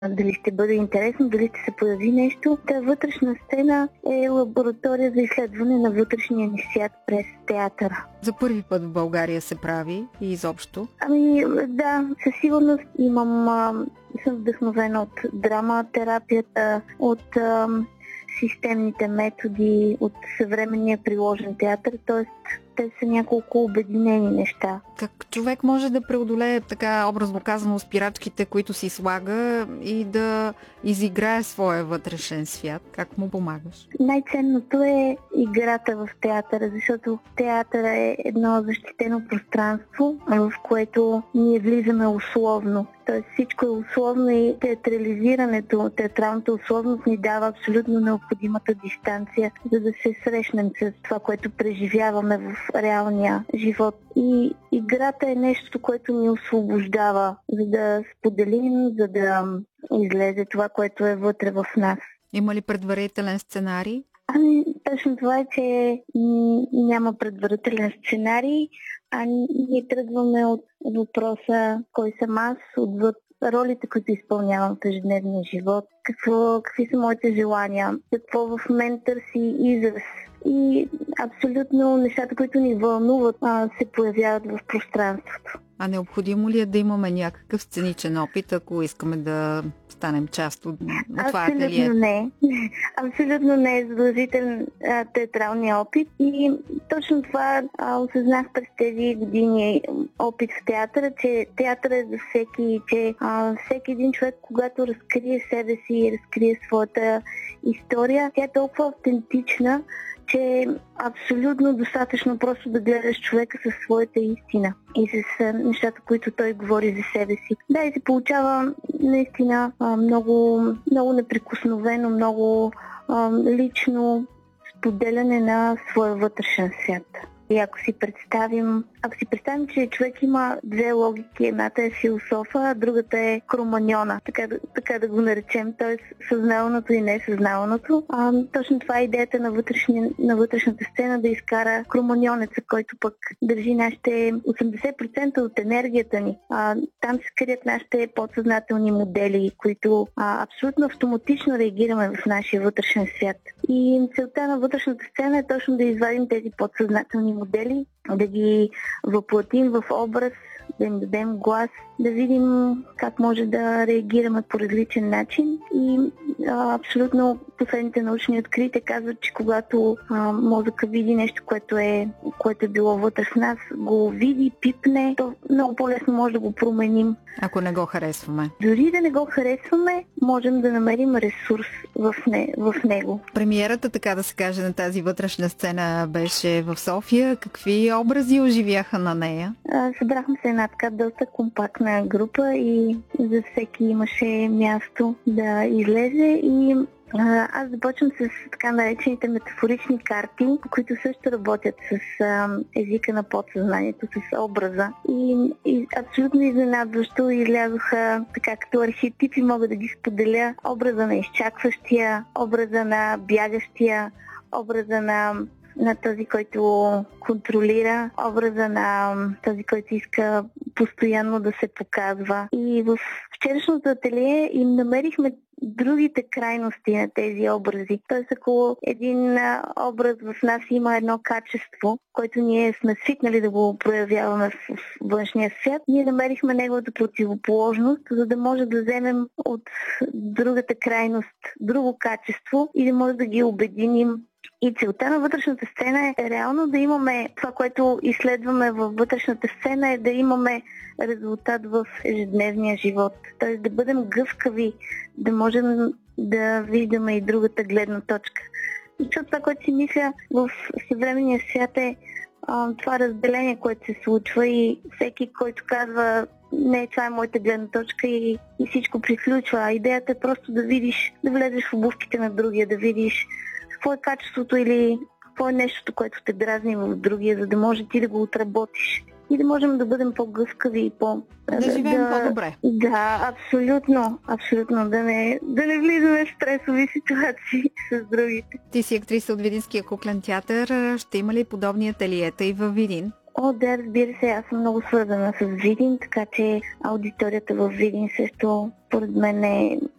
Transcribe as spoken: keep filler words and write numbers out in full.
дали ще бъде интересно, дали ще се появи нещо. Та вътрешна сцена е лаборатория за изследване на вътрешния ни свят през театъра. За първи път в България се прави и изобщо? Ами да, със сигурност имам, а, съм вдъхновена от драматерапията, от а, системните методи, от съвременния приложен театър, т.е. те са няколко обединени неща. Как човек може да преодолее, така образно казано, спирачките, които си слага и да изиграе своя вътрешен свят? Как му помагаш? Най-ценното е играта в театъра, защото театъра е едно защитено пространство, в което ние влизаме условно. Тоест всичко е условно и театрализирането, театралната условност ни дава абсолютно необходимата дистанция, за да се срещнем с това, което преживяваме в реалния живот. И играта е нещо, което ни освобождава, за да споделим, за да излезе това, което е вътре в нас. Има ли предварителен сценарий? Ами, точно това е, че няма предварителен сценарий, а ние тръгваме от въпроса кой съм аз, отвъд ролите, които изпълнявам в ежедневния живот, какво, какви са моите желания, какво в мен търси израз. И абсолютно нещата, които ни вълнуват, се появяват в пространството. А необходимо ли е да имаме някакъв сценичен опит, ако искаме да станем част от, от това ателие? Абсолютно не. Абсолютно не е задължителен а, театралния опит. И точно това а, осъзнах през тези години опит в театъра, че театър е за всеки, че а, всеки един човек, когато разкрие себе си и разкрие своята история, тя е толкова автентична, че е абсолютно достатъчно просто да гледаш човека със своята истина и с нещата, които той говори за себе си. Да, и се получава наистина много, много неприкосновено, много лично споделяне на своя вътрешен свят. И ако си представим, ако си представим, че човек има две логики, едната е философа, а другата е кроманьона, така, така да го наречем, т.е. съзнаваното и несъзнаваното. А, точно това е идеята на, на вътрешната сцена, да изкара кроманьонеца, който пък държи нашите осемдесет процента от енергията ни. А, там се крият нашите подсъзнателни модели, които а, абсолютно автоматично реагираме в нашия вътрешен свят. И целта на вътрешната сцена е точно да извадим тези подсъзнателни модели, да ги въплатим в образ, да им дадем глас, да видим как може да реагираме по различен начин. И а, абсолютно последните научни открития казват, че когато а, мозъка види нещо, което е, което е било вътре в нас, го види, пипне, то много по-лесно може да го променим. Ако не го харесваме. Дори да не го харесваме, можем да намерим ресурс в, не, в него. Премиерата, така да се каже, на тази вътрешна сцена беше в София. Какви образи оживяха на нея? А, събрахме се една така доста компактна група и за всеки имаше място да излезе и аз започвам с така наречените метафорични карти, които също работят с а, езика на подсъзнанието, с образа. И, и абсолютно изненадващо излязоха така като архетипи, мога да ги споделя. Образа на изчакващия, образа на бягащия, образа на на този, който контролира, образа на този, който иска постоянно да се показва. И в вчерашното ателие им намерихме другите крайности на тези образи. Тоест, ако един образ в нас има едно качество, което ние сме свикнали да го проявяваме в външния свят, ние намерихме неговата противоположност, за да може да вземем от другата крайност друго качество и да може да ги обединим. И целта на вътрешната сцена е реално да имаме това, което изследваме във вътрешната сцена, е да имаме резултат в ежедневния живот. Т.е. да бъдем гъвкави, да можем да виждаме и другата гледна точка. Защото това, което си мисля в съвременния свят е а, това разделение, което се случва и всеки, който казва не, това е моята гледна точка и, и всичко приключва. Идеята е просто да видиш, да влезеш в обувките на другия, да видиш какво е качеството или какво е нещото, което те дразни в другия, за да може ти да го отработиш и да можем да бъдем по-гъвкави и по... Да живеем да, по-добре. Да, абсолютно, абсолютно. Да не, да не влизаме в стресови ситуации с другите. Ти си актриса от Видинския куклен театър. Ще има ли подобни ателиета и във Видин? О, да, разбира се, аз съм много свързана с Видин, така че аудиторията в Видин също, поред мен, е